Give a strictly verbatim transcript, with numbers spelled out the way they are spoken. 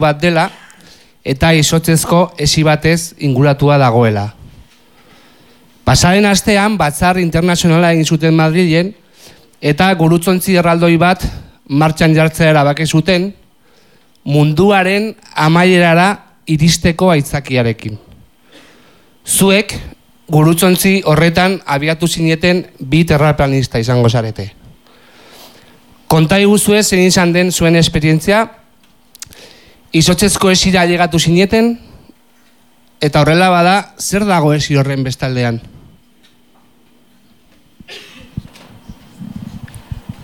bat dela eta izotzezko esi batez inguratua dagoela. Pasaren astean, batzar internazionala egin zuten Madrilen eta gurutzontzi erraldoi bat martxan jartzea erabaki zuten munduaren amaierara iristeko aitzakiarekin. Zuek gurutzontzi horretan abiatu zineten bi terraplanista izango zarete. Konta iguzue zein izan den zuen esperientzia, izotzezko esira llegatu zineten, eta horrela bada, zer dago esi horren bestaldean?